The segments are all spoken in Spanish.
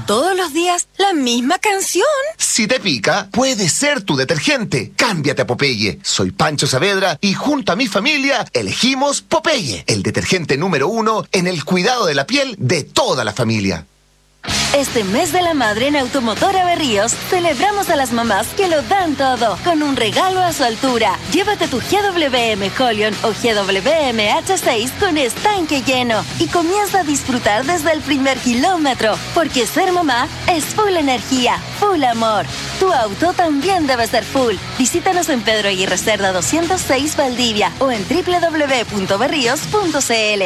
¿Todos los días la misma canción? Si te pica, puede ser tu detergente. Cámbiate a Popeye. Soy Pancho Saavedra y junto a mi familia elegimos Popeye, el detergente número 1 en el cuidado de la piel de toda la familia. Este mes de la madre en Automotora Berríos celebramos a las mamás que lo dan todo con un regalo a su altura. Llévate tu GWM Holion o GWM H6 con estanque lleno y comienza a disfrutar desde el primer kilómetro, porque ser mamá es full energía, full amor. Tu auto también debe ser full. Visítanos en Pedro Aguirre Cerda 206 Valdivia o en www.berrios.cl.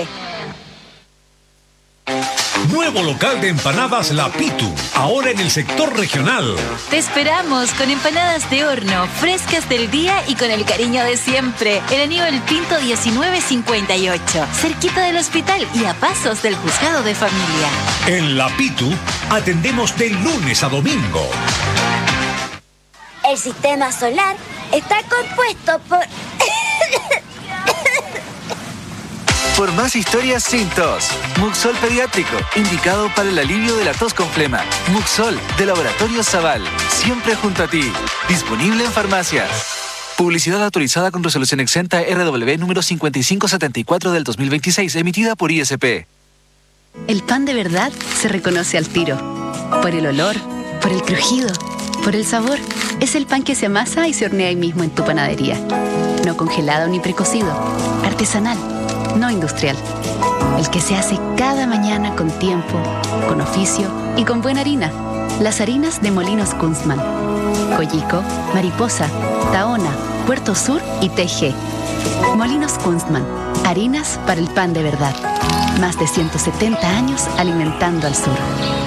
Nuevo local de empanadas La Pitu, ahora en el sector regional. Te esperamos con empanadas de horno, frescas del día y con el cariño de siempre. En Aníbal Pinto 1958, cerquita del hospital y a pasos del juzgado de familia. En La Pitu atendemos de lunes a domingo. El sistema solar está compuesto por... Por más historias sin tos. Muxol Pediátrico, indicado para el alivio de la tos con flema. Muxol, de Laboratorio Zaval, siempre junto a ti. Disponible en farmacias. Publicidad autorizada con resolución exenta RW número 5574 del 2026, emitida por ISP. El pan de verdad se reconoce al tiro. Por el olor, por el crujido, por el sabor. Es el pan que se amasa y se hornea ahí mismo en tu panadería. No congelado ni precocido. Artesanal. No industrial. El que se hace cada mañana con tiempo, con oficio y con buena harina. Las harinas de Molinos Kunstmann. Coyico, Mariposa, Tahona, Puerto Sur y TG. Molinos Kunstmann. Harinas para el pan de verdad. Más de 170 años alimentando al sur.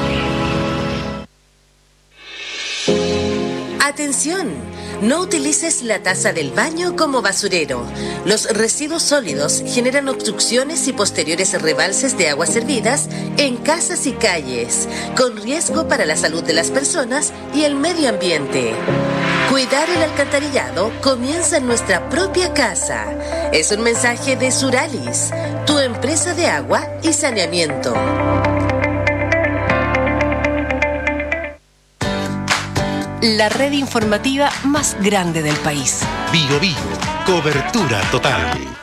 ¡Atención! No utilices la taza del baño como basurero. Los residuos sólidos generan obstrucciones y posteriores rebalses de aguas servidas en casas y calles, con riesgo para la salud de las personas y el medio ambiente. Cuidar el alcantarillado comienza en nuestra propia casa. Es un mensaje de Suralis, tu empresa de agua y saneamiento. La red informativa más grande del país. Bio Bio, cobertura total.